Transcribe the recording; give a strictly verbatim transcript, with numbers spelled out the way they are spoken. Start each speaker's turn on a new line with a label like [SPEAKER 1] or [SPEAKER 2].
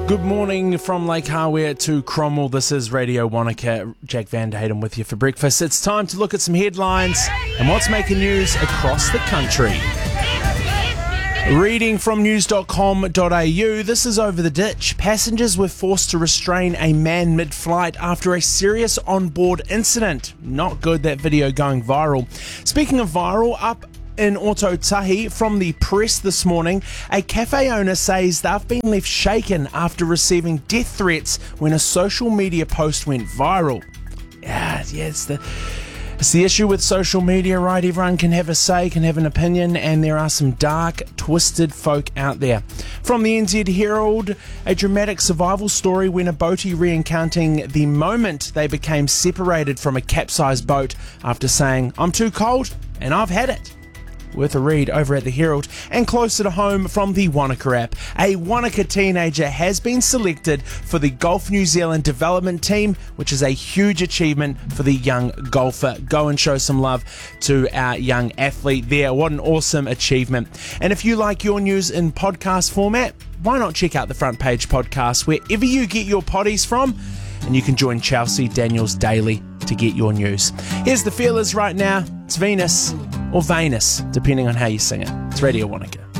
[SPEAKER 1] Good morning from Lake Hawea to Cromwell. This is Radio Wanaka. Jack Van Hayden with you for breakfast. It's time to look at some headlines and what's making news across the country. Reading from news dot com dot a u, this is over the ditch. Passengers were forced to restrain a man mid-flight after a serious onboard incident. Not good, that video going viral. Speaking of viral, up in Ōtautahi, from the press this morning, a cafe owner says they've been left shaken after receiving death threats when a social media post went viral. Yeah, yeah, it's the... It's the issue with social media, right? Everyone can have a say, can have an opinion, and there are some dark, twisted folk out there. From the N Z Herald, a dramatic survival story when a boatie re-encountering the moment they became separated from a capsized boat after saying, "I'm too cold and I've had it." Worth a read over at the Herald. And closer to home from the Wanaka app, a Wanaka teenager has been selected for the Golf New Zealand development team, which is a huge achievement for the young golfer. Go and show some love to our young athlete there. What an awesome achievement. And if you like your news in podcast format, why not check out the Front Page podcast wherever you get your potties from, and you can join Chelsea Daniels daily to get your news. Here's the feelers right now. It's Venus or Venus, depending on how you sing it. It's Radio Wanaka.